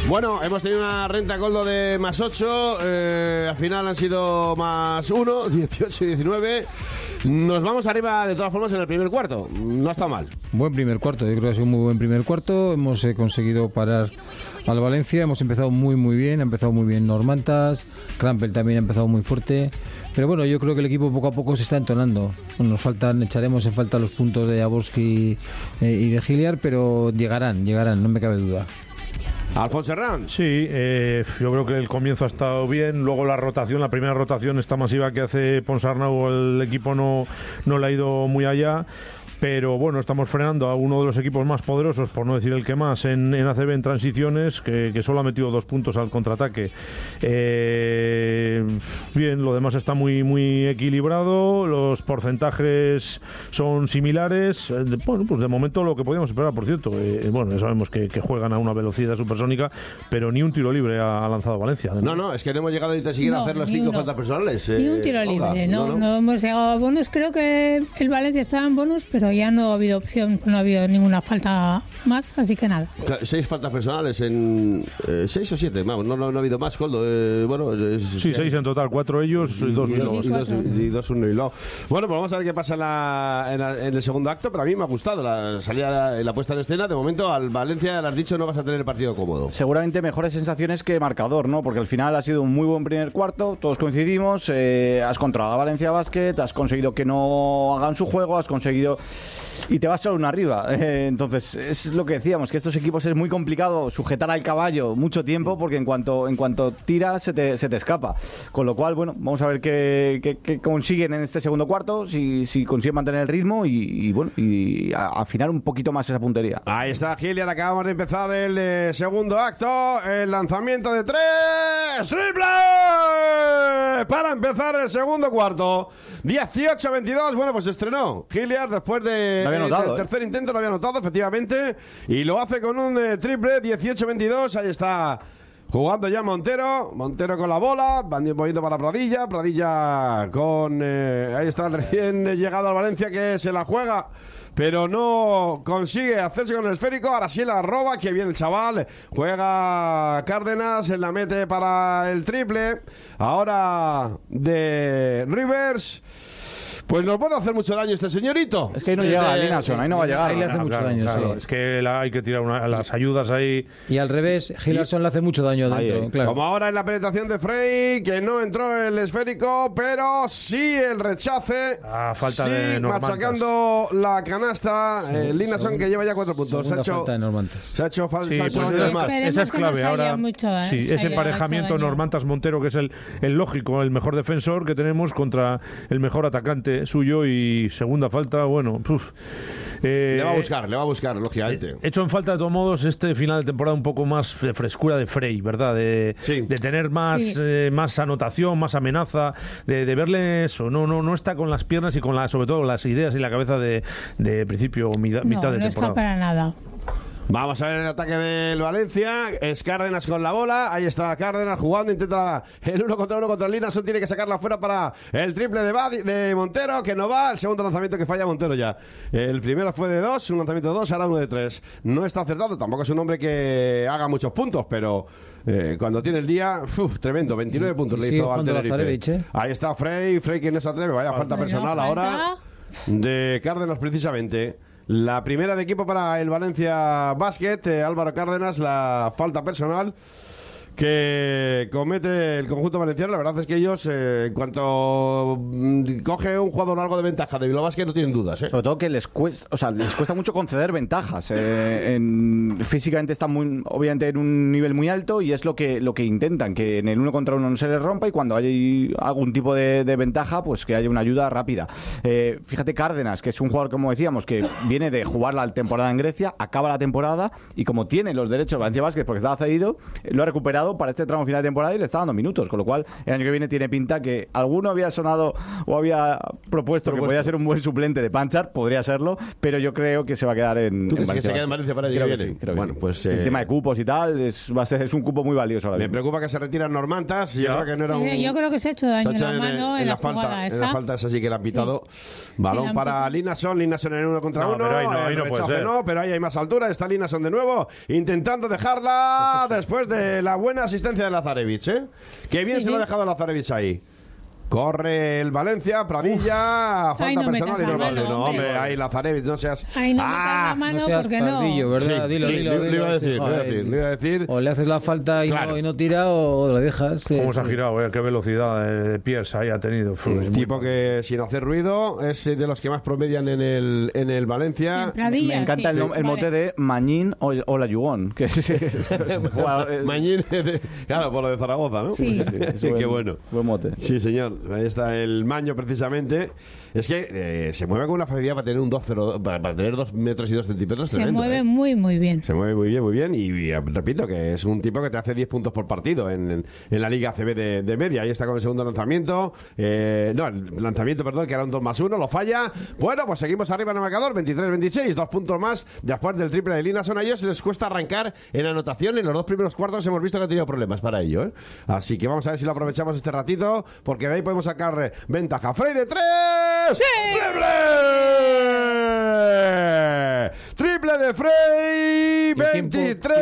Bueno, hemos tenido una renta Coldo de más 8, al final han sido más 1, 18 y 19. Nos vamos arriba de todas formas en el primer cuarto, no ha estado mal. Buen primer cuarto, yo creo que ha sido un muy buen primer cuarto, hemos conseguido parar al Valencia, hemos empezado muy bien, ha empezado muy bien Normantas, Crampel también ha empezado muy fuerte, pero bueno, yo creo que el equipo poco a poco se está entonando. Echaremos en falta los puntos de Jaworski y de Giliar, pero llegarán, no me cabe duda. Alfonso Herrán. Sí, yo creo que el comienzo ha estado bien, luego la primera rotación esta masiva que hace Ponsarnau, el equipo no le ha ido muy allá. Pero bueno, estamos frenando a uno de los equipos más poderosos, por no decir el que más, en ACB en transiciones, que solo ha metido 2 puntos al contraataque. Bien, lo demás está muy equilibrado, los porcentajes son similares. Bueno, pues de momento lo que podíamos esperar, por cierto. Bueno, ya sabemos que juegan a una velocidad supersónica, pero ni un tiro libre ha lanzado Valencia. No, es que no hemos llegado ni siquiera a hacer las 5 faltas personales. Ni un tiro libre, no hemos llegado a bonus. Creo que el Valencia estaba en bonus, pero ya no ha habido opción, no ha habido ninguna falta más, así que nada. 6 faltas personales en 6 o 7, vamos, no ha habido más, Coldo. Sí, 6 en total, 4 ellos y 2 uno y lo. Bueno, pues vamos a ver qué pasa en el segundo acto, pero a mí me ha gustado la salida, la puesta en escena. De momento al Valencia le has dicho no vas a tener el partido cómodo. Seguramente mejores sensaciones que marcador, ¿no? Porque al final ha sido un muy buen primer cuarto, todos coincidimos, has controlado a Valencia Basket, has conseguido que no hagan su juego, has conseguido... y te vas solo una arriba. Entonces, es lo que decíamos, que estos equipos es muy complicado sujetar al caballo mucho tiempo, porque en cuanto tira se te escapa. Con lo cual, bueno, vamos a ver qué consiguen en este segundo cuarto, si consiguen mantener el ritmo y afinar un poquito más esa puntería. Ahí está Giliar, acabamos de empezar el segundo acto, el lanzamiento de 3, ¡triple! Para empezar el segundo cuarto, 18-22, bueno, pues estrenó Giliar después de el tercer intento, lo había anotado efectivamente, y lo hace con un triple, 18-22, ahí está jugando ya Montero con la bola, van moviendo para Pradilla con ahí está el recién llegado al Valencia que se la juega, pero no consigue hacerse con el esférico. Ahora sí la roba, que viene el chaval, juega Cárdenas, se la mete para el triple, ahora de Rivers. Pues nos puede hacer mucho daño este señorito. Es que ahí no llega a Linason, ahí no va a llegar. Ahí le hace mucho daño, claro. sí. Es que hay que tirar las ayudas ahí. Y al revés, Gilarson le hace mucho daño adentro, claro. Como ahora en la penetración de Frey, que no entró el esférico, pero sí el rechace. Falta de Normantas. Machacando la canasta. Linason, que lleva ya 4 puntos. Se ha hecho falta. Esa es clave ahora. Ese emparejamiento Normantas-Montero, que es el lógico, el mejor defensor que tenemos contra el mejor atacante suyo, y segunda falta, bueno, le va a buscar, lógicamente. Hecho en falta de todos modos este final de temporada un poco más de frescura de Frey, ¿verdad? De tener más anotación, más amenaza, de verle eso, no está con las piernas y con sobre todo las ideas y la cabeza de principio mitad de temporada. No está para nada. Vamos a ver el ataque del Valencia. Es Cárdenas con la bola. Ahí está Cárdenas jugando. Intenta el 1 contra 1 contra Linason. Tiene que sacarla fuera para el triple de Montero, que no va. El segundo lanzamiento que falla Montero ya. El primero fue de 2, un lanzamiento de 2, ahora uno de 3. No está acertado. Tampoco es un hombre que haga muchos puntos, pero cuando tiene el día, tremendo. 29 puntos le hizo al Tenerife. Ahí está Frey que no se atreve. Vaya falta personal ahora de Cárdenas precisamente. La primera de equipo para el Valencia Basket, Álvaro Cárdenas, la falta personal que comete el conjunto valenciano. La verdad es que ellos, en cuanto coge un jugador algo de ventaja de Bilbao Basket, no tienen dudas, Sobre todo que les cuesta mucho conceder ventajas. Físicamente están obviamente en un nivel muy alto, y es lo que intentan, que en el 1 contra 1 no se les rompa, y cuando hay algún tipo de ventaja, pues que haya una ayuda rápida. Fíjate Cárdenas, que es un jugador, como decíamos, que viene de jugar la temporada en Grecia, acaba la temporada, y como tiene los derechos Valencia Basket porque estaba cedido, lo ha recuperado para este tramo final de temporada y le está dando minutos, con lo cual el año que viene tiene pinta que alguno había sonado o había propuesto que podía ser un buen suplente de Panchar, podría serlo, pero yo creo que se va a quedar en Valencia. ¿Tú crees que se queda en Valencia para el año que viene? Creo que bueno, sí. pues el tema de cupos y tal es un cupo muy valioso ahora me mismo. preocupa que se retiran Normantas. Yo creo que no era Yo creo que se ha hecho daño se ha hecho en la mano en la falta, jugada esa. en la falta esa sí que le han pitado. Balón para Linason en el 1 contra 1. Pero ahí no puede rechace ser. no, pero ahí hay más altura. Está Linason de nuevo intentando dejarla después de la buena asistencia de Lazarevich, ¿eh? Qué bien se lo ha dejado Lazarevich ahí. Corre el Valencia, Pradilla, falta no personal y metas la más de mano, uno. hombre. Hombre, ahí Lazarevich, no seas... Ahí no metas la mano no seas porque pardillo, no. ¿verdad? Sí, Dilo, sí, dilo. le iba a decir, le iba a decir. O le haces la falta y, Claro. no tira o lo dejas. ¿Cómo se ha girado? Qué velocidad de pies ahí ha tenido. Un tipo que sin hacer ruido es de los que más promedian en el Valencia. En Pradilla, Me encanta sí. el mote de Mañín o la Yugón. Que Mañín, claro, por lo de Zaragoza, ¿no? Sí. Qué bueno. Buen mote. Sí, señor. Ahí está el Maño, precisamente. Es que se mueve con una facilidad para tener un 2,02, para tener 2 metros y 2 centímetros. Se tremendo, mueve muy, muy bien. Se mueve muy bien, muy bien. Y repito que es un tipo que te hace 10 puntos por partido en la Liga ACB de media. Ahí está con el segundo lanzamiento. El lanzamiento, perdón, que era un 2+1. Lo falla. Bueno, pues seguimos arriba en el marcador. 23-26. 2 puntos más. Después del triple de Linason. A ellos les cuesta arrancar en anotación. En los 2 primeros cuartos hemos visto que ha tenido problemas para ello, ¿eh? Así que vamos a ver si lo aprovechamos este ratito. Porque de ahí podemos sacar ventaja. Frey de 3. ¡Sí! Triple de Frey. Tiempo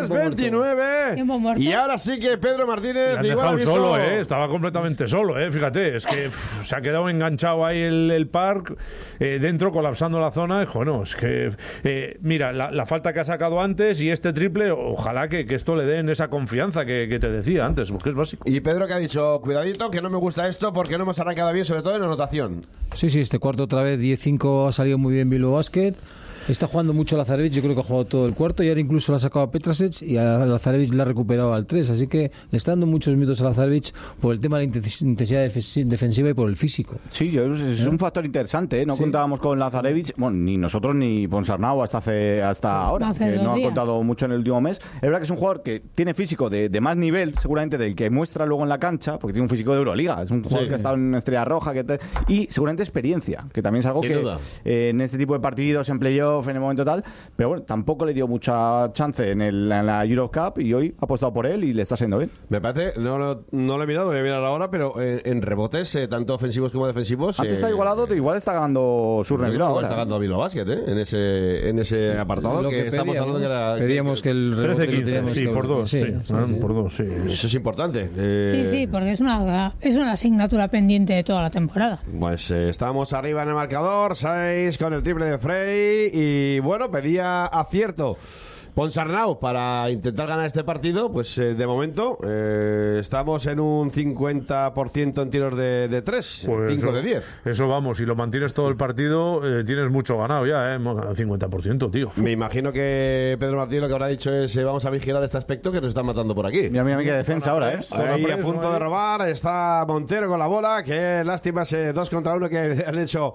23-29. Tiempo muerto. Y ahora sí que Pedro Martínez Le han igual ha dejado visto... solo, estaba completamente solo, fíjate, es que se ha quedado enganchado ahí el park, dentro colapsando la zona. Bueno, es que mira, la falta que ha sacado antes y este triple, ojalá que esto le den esa confianza que te decía antes, porque es básico. Y Pedro que ha dicho, cuidadito, que no me gusta esto porque no hemos arrancado bien, sobre todo en anotación. Sí, este cuarto otra vez 10-5 ha salido muy bien Bilbao Basket. Está jugando mucho Lazarevich, yo creo que ha jugado todo el cuarto y ahora incluso le ha sacado a Petrasic y a Lazarevich le ha recuperado al 3, así que le está dando muchos minutos a Lazarevich por el tema de la intensidad defensiva y por el físico. Sí, es un factor interesante, No contábamos con Lazarevich, bueno, ni nosotros ni Ponsarnau hasta ahora, Hace que 2 no ha días. contado mucho en el último mes. Es verdad que es un jugador que tiene físico de más nivel, seguramente, del que muestra luego en la cancha, porque tiene un físico de Euroliga. Es un jugador que ha estado en Estrella Roja y seguramente experiencia, que también es algo Sin que duda. En este tipo de partidos, en playoff, en el momento tal, pero bueno, tampoco le dio mucha chance en la Euro Cup y hoy ha apostado por él y le está siendo bien. Me parece, no lo he mirado, voy a mirar ahora, pero en rebotes, tanto ofensivos como defensivos... Antes está igualado, igual está ganando su Bilbao ahora. Está ganando Bilbao Basket, en ese apartado Lo que estamos hablando que era... pedíamos que el rebote lo 13-15, teníamos sí, que... por 2, por 2, sí. Eso es importante. Sí, porque es una asignatura pendiente de toda la temporada. Pues estamos arriba en el marcador, 6 con el triple de Frey y bueno, pedía acierto Ponsarnau para intentar ganar este partido. Pues de momento estamos en un 50% en tiros de 3, Pues 5 de 10. Eso vamos, si lo mantienes todo el partido, tienes mucho ganado ya, 50%, tío. Me imagino que Pedro Martínez lo que habrá dicho es vamos a vigilar este aspecto que nos están matando por aquí. Mira qué defensa ahora, Ahí a punto de robar está Montero con la bola. Qué lástima ese 2 contra 1 que han hecho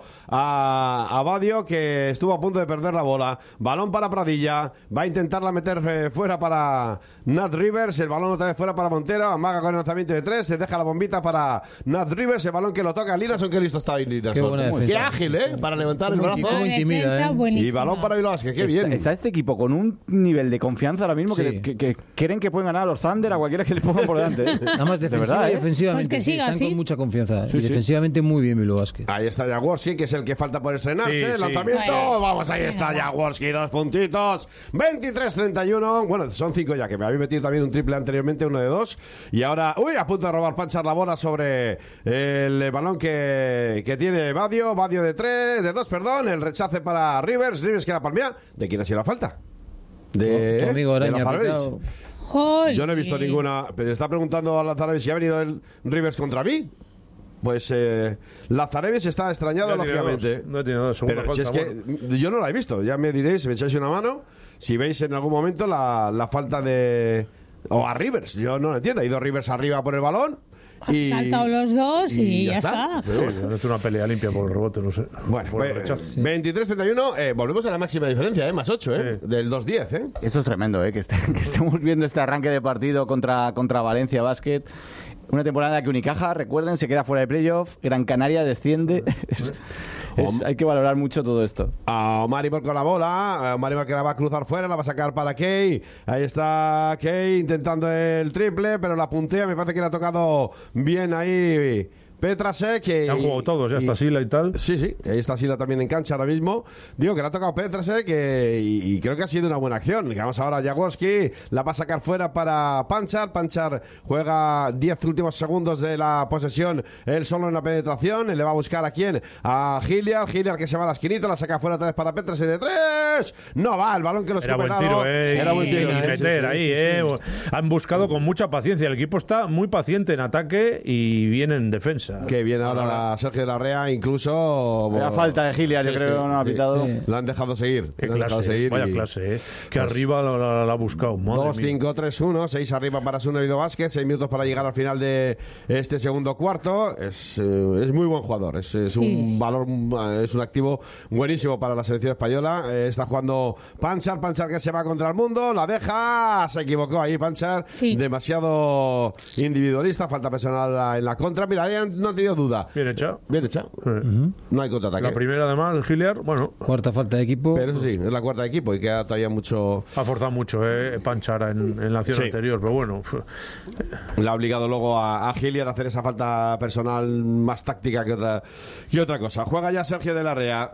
a Badio, que estuvo a punto de perder la bola. Balón para Pradilla, va a intentarla meter fuera para Nat Rivers. El balón otra vez fuera para Montero, amaga con el lanzamiento de 3, se deja la bombita para Nat Rivers. El balón que lo toca Linason, qué listo está ahí Linason. Qué buena defensa. Qué ágil, para levantar el brazo. Cómo intimida, Defensa buenísima. Y balón para Bilbao, que qué bien. Está este equipo con un nivel de confianza ahora mismo Sí. que creen que pueden ganar a los Thunder, a cualquiera que les pongan por delante. Nada más De defensiva verdad, y ofensivamente. Pues que siga están así. con mucha confianza. Y defensivamente muy bien Bilbao Basket. Ahí está Jaworski, que es el que falta por estrenarse. Sí, sí. Lanzamiento. Bueno. Vamos, ahí está Jaworski, 2 puntitos. 23-31. Bueno, son 5 ya, que me había metido también un triple anteriormente, uno de 2. Y ahora, a punto de robar Panchar la bola sobre el balón que tiene Badio. Badio de 2, perdón. El rechace para Rivers. Rivers que la palmea. ¿De quién ha sido la falta? Tu amigo de Araña Lazarevich. apretado. ¡Jol! Yo no he visto ninguna. Pero está preguntando a Lazarevich si ha venido el Rivers contra mí. Pues Lazarevich está extrañado, No tiene lógicamente. dos, no tiene dos, segunda Pero si es falta, que yo no la he visto. Ya me diréis, si me echáis una mano, si veis en algún momento la falta de... O a Rivers, yo no lo entiendo. Ha ido Rivers arriba por el balón y... Han saltado los dos y ya está. Sí, han hecho una pelea limpia por el rebote, no sé. Bueno, Por el rechazo. 23-31, volvemos a la máxima diferencia, más 8, Sí. del 2-10, Esto es tremendo, que estemos viendo este arranque de partido contra Valencia Basket. Una temporada en la que Unicaja, recuerden, se queda fuera de playoff, Gran Canaria desciende. Hay que valorar mucho todo esto. A Maribor con la bola. Maribor que la va a cruzar fuera, la va a sacar para Key. Ahí está Key intentando el triple, pero la puntea. Me parece que le ha tocado bien ahí Petrasek. Que han jugado todos, ya está Sila y tal. Sí, ahí está Sila también en cancha ahora mismo. Digo que le ha tocado Petrasek y creo que ha sido una buena acción. Vamos ahora a Jaworski, la va a sacar fuera para Panchar. Panchar juega 10 últimos segundos de la posesión, él solo en la penetración. Le va a buscar a quién, a Hilliard que se va a la esquinita, la saca fuera otra vez para Petrasek de 3. No va, el balón que lo era buen tiro, era buen tiro. Sí. Han buscado con mucha paciencia. El equipo está muy paciente en ataque y bien en defensa. Que viene ahora Sergio de la Rea, incluso... La falta de Hilliard, yo creo que no ha pitado. Sí. Lo han dejado seguir. Qué clase, vaya clase, que pues, arriba la ha buscado. 2-5-3-1, 6 arriba para Sunner y Basket, 6 minutos para llegar al final de este segundo cuarto. Es muy buen jugador, es un valor, es un activo buenísimo para la selección española. Está jugando Panchar que se va contra el mundo, la deja, se equivocó ahí Panchar, demasiado individualista, falta personal en la contra. Mira, no he tenido duda. Bien hecha. No hay contraataque. La primera, además, el Hilliard, bueno. Cuarta falta de equipo. Pero eso sí, es la cuarta de equipo y queda todavía mucho. Ha forzado mucho, Panchara en la acción anterior, pero bueno. Le ha obligado luego a Hilliard a hacer esa falta personal más táctica que otra cosa. Juega ya Sergio de la Rea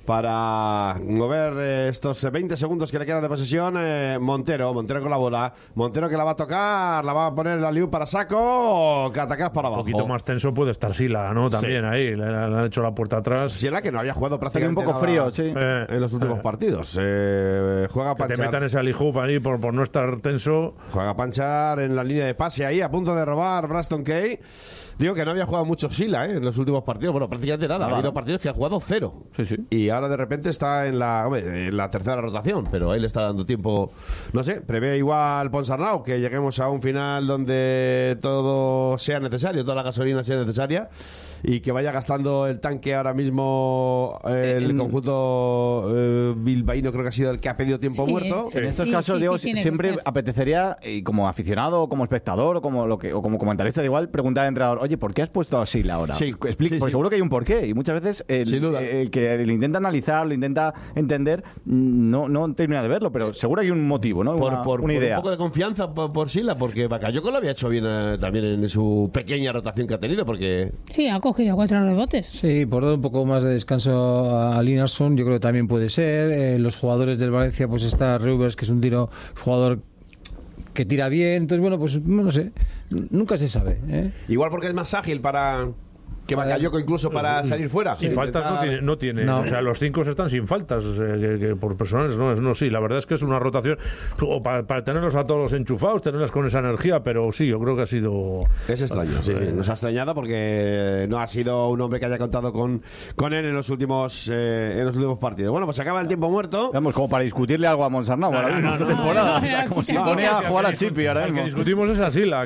para mover estos 20 segundos que le quedan de posesión. Montero con la bola. Montero que la va a tocar, la va a poner la liu para Saco, que atacar para abajo. Un poquito más tenso puede estar Sila, ¿no? También ahí, le han hecho la puerta atrás. Sila que no había jugado prácticamente un poco frío, en los últimos partidos. Juega Panchar. Te metan ese alihoop ahí por no estar tenso. Juega Panchar en la línea de pase ahí, a punto de robar Braston Kay. Digo que no había jugado mucho Sila en los últimos partidos. Bueno, prácticamente nada. Ha habido partidos que ha jugado 0. Y ahora de repente está en la tercera rotación. Pero ahí le está dando tiempo. No sé, prevé igual Ponsarnau que lleguemos a un final donde todo sea necesario, toda la gasolina sea necesaria. Y que vaya gastando el tanque ahora mismo el conjunto bilbaíno, creo que ha sido el que ha pedido tiempo muerto. En estos casos, digo, siempre apetecería, como aficionado, o como espectador, o como comentarista, igual, preguntar al entrenador, oye, ¿por qué has puesto a Sila ahora? Porque seguro que hay un porqué. Y muchas veces el que le intenta analizar, lo intenta entender, no termina de verlo, pero seguro hay un motivo, ¿no? Una idea. Un poco de confianza por Sila, porque Bakayoko lo había hecho bien también en su pequeña rotación que ha tenido, porque... Sí, ha cogido 4 rebotes. Sí, por dar un poco más de descanso a Linarsson, yo creo que también puede ser. Los jugadores del Valencia, pues está Reuvers, que es un jugador que tira bien. Entonces, bueno, pues no sé, nunca se sabe. Igual porque es más ágil para... que Bakayoko incluso para salir fuera. Sin faltas no tiene. O sea, los 5 están sin faltas, que por personales no, sí. La verdad es que es una rotación para tenerlos a todos enchufados, tenerlos con esa energía, pero sí, yo creo que ha sido... Es extraño, nos ha extrañado porque no ha sido un hombre que haya contado con él en los últimos partidos. Bueno, pues se acaba el tiempo muerto. Vamos, como para discutirle algo a Monsarnau ahora mismo esta temporada. O sea, como si ponía a jugar a Chippy ahora mismo. El que discutimos es a Sila,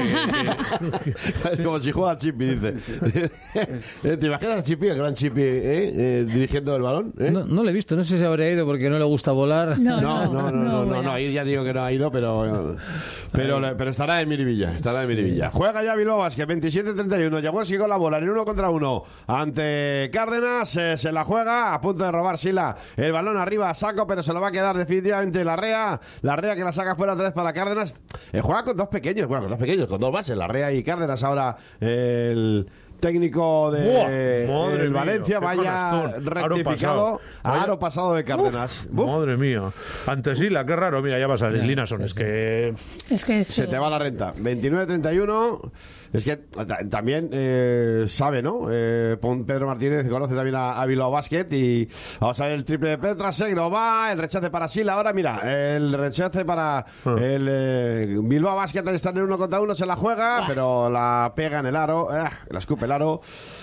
es como si juega a Chippy, dice. ¿Te imaginas a Chippy, el gran Chippy, dirigiendo el balón? No lo he visto, no sé si habría ido porque no le gusta volar. No, ahí ya digo que no ha ido, pero estará en Miribilla. Juega ya Bilbao Basket, 27-31. Jaworski con la bola en 1 contra 1 ante Cárdenas. Se la juega, a punto de robar Sila el balón arriba a Saco, pero se lo va a quedar definitivamente la Rea que la saca fuera otra vez para Cárdenas. Juega con dos pequeños, con dos bases, la Rea y Cárdenas. Ahora el técnico de Valencia, vaya rectificado, aro pasado de Cárdenas. Madre mía. Ante Sila, qué raro. Mira, ya va a salir Linason. Es que se te va la renta. 29-31. Es que también sabe, ¿no? Pedro Martínez conoce también a Bilbao Basket y vamos a ver el triple de Petrasek, no va, el rechace para Sila. Ahora mira, el rechace para el Bilbao Basket, está en 1 contra 1, se la juega, pero la pega en el aro, la escupe el aro.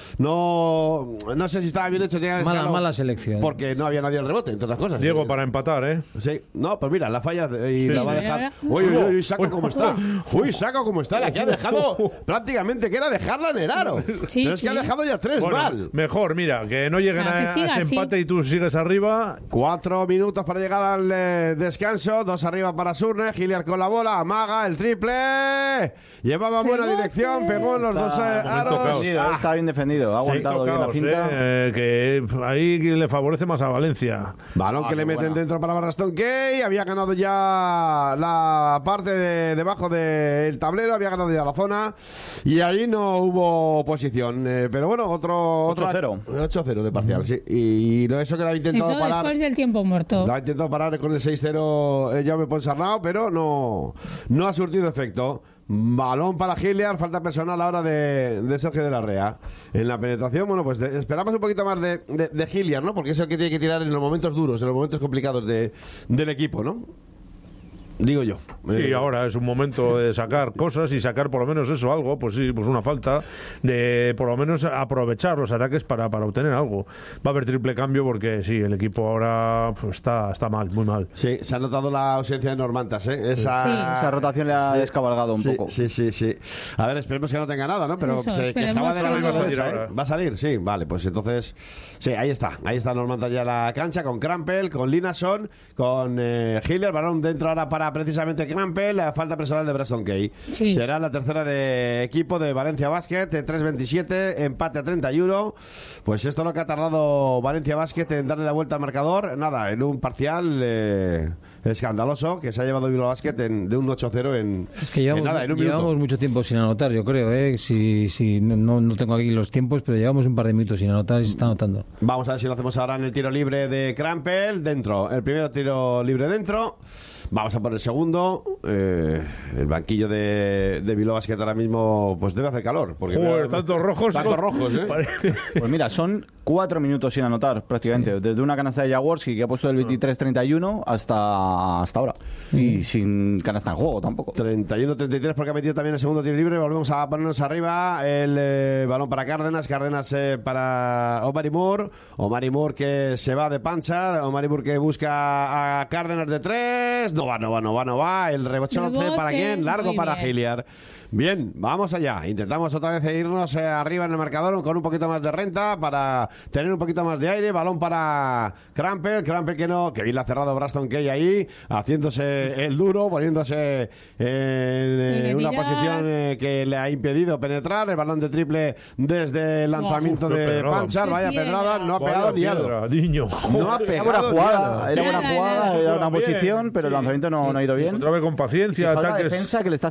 No sé si estaba bien hecho. Mala selección. Porque no había nadie al rebote, entre otras cosas. Diego, para empatar, ¿eh? Sí, no, pues mira, la falla y Sí. la va a dejar. Uy, Saco cómo está. Uy, Saco cómo está. La que ha dejado prácticamente que era dejarla en el aro. Sí, Pero es que ha dejado ya 3 Bueno, mal. mejor, mira, que no lleguen Claro, que a siga ese así. empate y tú sigues arriba. 4 minutos para llegar al descanso. 2 arriba para Surne. Hilliard con la bola. Amaga el triple. Llevaba buena Rebote. dirección. Pegó en los dos aros. Defendido, está bien defendido, ha aguantado bien la Tocaos, cinta. que ahí le favorece más a Valencia. Balón que qué le meten buena. dentro para Barraston Key. Había ganado ya la parte de debajo del tablero. Había ganado ya la zona. Y ahí no hubo posición. Pero bueno, otro 8-0. 8-0 de parcial, sí. Y no eso que lo ha intentado Eso parar. después del tiempo muerto. Lo ha intentado parar con el 6-0 Jaume Ponsarnau, pero no ha surtido efecto. Balón para Hilliard, falta personal ahora de Sergio de la Rea. En la penetración, bueno, pues esperamos un poquito más de Hilliard, ¿no? Porque es el que tiene que tirar en los momentos duros, en los momentos complicados del equipo, ¿no? Digo yo. Sí, ahora es un momento de sacar cosas y sacar por lo menos eso, algo, pues sí, pues una falta, de por lo menos aprovechar los ataques para obtener algo. Va a haber triple cambio porque sí, el equipo ahora pues, está mal, muy mal. Sí, se ha notado la ausencia de Normantas, ¿eh? Esa rotación le ha descabalgado un poco. Sí. A ver, esperemos que no tenga nada, ¿no? Pero Eso, se quejaba de la esperemos mano que no. derecha, ¿eh? ¿Va a salir? Sí, vale, pues entonces... Sí, ahí está Normantas ya en la cancha, con Crampel, con Linason, con Hilliard, balón dentro ahora para precisamente Crampel, la falta personal de Braston Key. Sí. Será la tercera de equipo de Valencia Basket, 3-27, empate a 31. Pues esto es lo que ha tardado Valencia Basket en darle la vuelta al marcador. Nada, en un parcial escandaloso que se ha llevado Bilbao Basket de un 8-0 en, Es que llevamos, en nada, en un minuto. llevamos mucho tiempo sin anotar, yo creo. Si no tengo aquí los tiempos, pero llevamos un par de minutos sin anotar y se está anotando. Vamos a ver si lo hacemos ahora en el tiro libre de Crampel. Dentro, el primero tiro libre dentro. Vamos a por el segundo. El banquillo de Bilbao Basket ahora mismo pues debe hacer calor. Porque Joder, tantos rojos. Tantos rojos, ¿eh? Pues mira, son 4 minutos sin anotar prácticamente. Desde una canasta de Jaworski que ha puesto el 23-31 hasta ahora. Y sin canasta en juego tampoco. 31-33 porque ha metido también el segundo tiro libre. Volvemos a ponernos arriba. El balón para Cárdenas. Cárdenas para Omari Moore. Omari Moore que se va de pancha. Omari Moore que busca a Cárdenas de 3. No va. El rebote para quién? Largo muy para bien. Hilliard. Bien, vamos allá. Intentamos otra vez irnos arriba en el marcador con un poquito más de renta para tener un poquito más de aire. Balón para Crampel que bien la ha cerrado Braston Key ahí, haciéndose el duro, poniéndose en una tirar. posición que le ha impedido penetrar. El balón de triple desde el lanzamiento Uf, qué de pedrada. Panchar. Vaya Qué pedrada, no ha Vaya pegado ni algo. piedra, niño. No ha Joder. Era buena pegado ni jugada, algo. era una Nada. posición, pero el lanzamiento no ha ido bien. Otra vez con paciencia, Falta ataques. defensa que le está